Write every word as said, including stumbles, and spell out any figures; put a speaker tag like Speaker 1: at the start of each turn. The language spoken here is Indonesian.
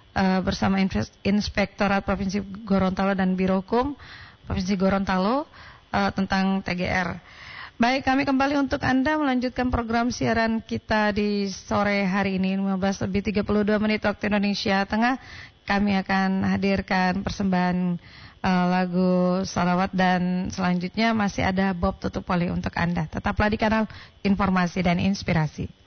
Speaker 1: uh, bersama Inspektorat Provinsi Gorontalo dan Birohukum Provinsi Gorontalo uh, tentang T G R. Baik, kami kembali untuk Anda melanjutkan program siaran kita di sore hari ini lima belas lebih tiga puluh dua menit waktu Indonesia Tengah. Kami akan hadirkan persembahan uh, lagu salawat dan selanjutnya masih ada Bob Tutup Poli untuk Anda. Tetaplah di kanal Informasi dan Inspirasi.